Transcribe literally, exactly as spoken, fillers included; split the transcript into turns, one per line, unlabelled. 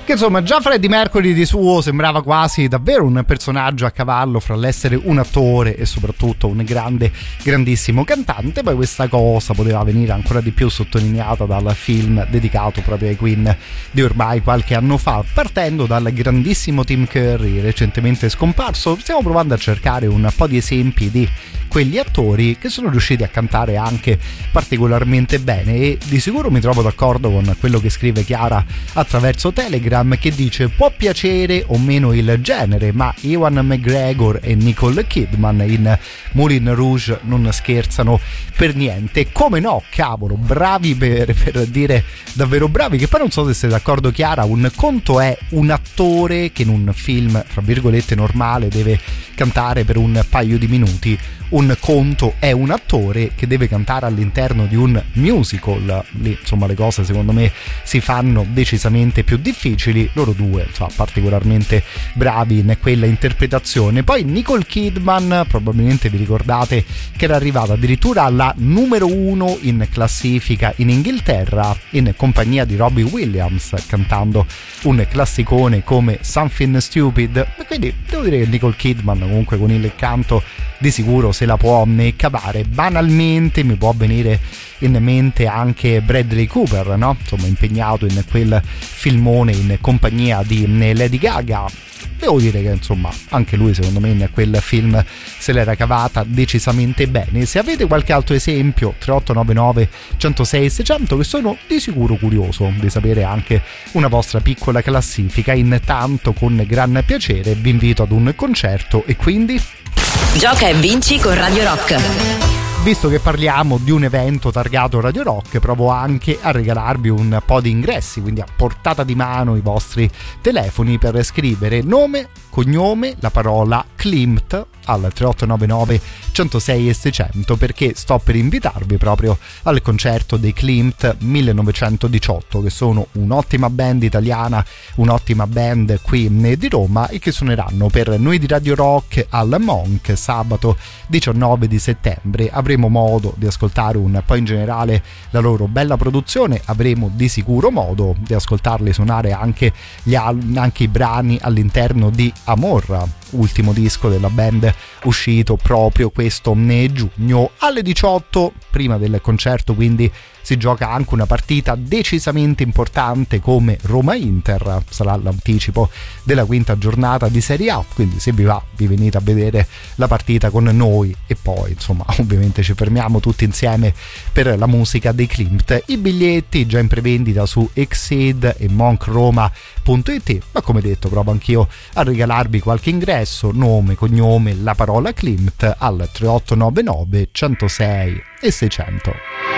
che insomma già Freddie Mercury di suo sembrava quasi davvero un personaggio a cavallo fra l'essere un attore e soprattutto un grande, grandissimo cantante. Poi questa cosa poteva venire ancora di più sottolineata dal film dedicato proprio ai Queen di ormai qualche anno fa, partendo dal grandissimo Tim Curry recentemente scomparso. Stiamo provando a cercare un po' di esempi di quegli attori che sono riusciti a cantare anche particolarmente bene, e di sicuro mi trovo d'accordo con quello che scrive Chiara attraverso Telegram, che dice: può piacere o meno il genere, ma Ewan McGregor e Nicole Kidman in Moulin Rouge non scherzano per niente. Come no, cavolo, bravi per, per dire davvero bravi. Che poi non so se sei d'accordo, Chiara, un conto è un attore che in un film fra virgolette normale deve cantare per un paio di minuti, un conto è un attore che deve cantare all'interno di un musical. Lì insomma le cose secondo me si fanno decisamente più difficili. Loro due insomma particolarmente bravi in quella interpretazione. Poi Nicole Kidman, probabilmente vi ricordate che era arrivata addirittura alla numero uno in classifica in Inghilterra in compagnia di Robbie Williams, cantando un classicone come Something Stupid. E quindi devo dire che Nicole Kidman comunque con il canto di sicuro se la può ne cavare. Banalmente mi può venire in mente anche Bradley Cooper, no? Insomma, impegnato in quel filmone in compagnia di Lady Gaga. Devo dire che insomma anche lui secondo me in quel film se l'era cavata decisamente bene. Se avete qualche altro esempio, tre otto nove nove uno zero sei seicento, che sono di sicuro curioso di sapere anche una vostra piccola classifica. Intanto con gran piacere vi invito ad un concerto e quindi
gioca e vinci con Radio Rock.
Visto che parliamo di un evento targato Radio Rock, provo anche a regalarvi un po' di ingressi, quindi a portata di mano i vostri telefoni per scrivere nome, cognome, la parola Klimt al tre otto nove nove uno zero sei seicento, perché sto per invitarvi proprio al concerto dei Klimt millenovecentodiciotto, che sono un'ottima band italiana, un'ottima band qui di Roma, e che suoneranno per noi di Radio Rock al Monk sabato diciannove di settembre. Avremo modo di ascoltare un po' in generale la loro bella produzione, avremo di sicuro modo di ascoltarli suonare anche, gli al- anche i brani all'interno di Amorra, ultimo disco della band uscito proprio questo giugno. Alle diciotto, prima del concerto, quindi si gioca anche una partita decisamente importante come Roma-Inter, sarà l'anticipo della quinta giornata di Serie A, quindi se vi va vi venite a vedere la partita con noi e poi insomma ovviamente ci fermiamo tutti insieme per la musica dei Klimt. I biglietti già in prevendita su Exceed e monk roma punto it, ma come detto provo anch'io a regalarvi qualche ingresso, nome, cognome, la parola Klimt al tre otto nove nove uno zero sei e seicento.